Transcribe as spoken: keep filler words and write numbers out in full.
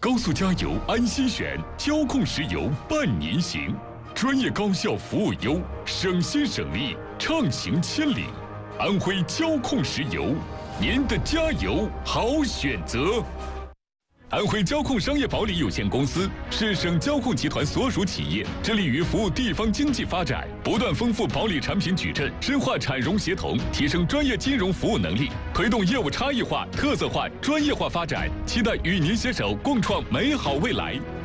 高速加油安心选，交控石油伴您行。专业高效服务优，省心省力，畅行千里。安徽交控石油，您的加油好选择。安徽交控商业保理有限公司是省交控集团所属企业，致力于服务地方经济发展，不断丰富保理产品矩阵，深化产融协同，提升专业金融服务能力，推动业务差异化、特色化、专业化发展。期待与您携手共创美好未来。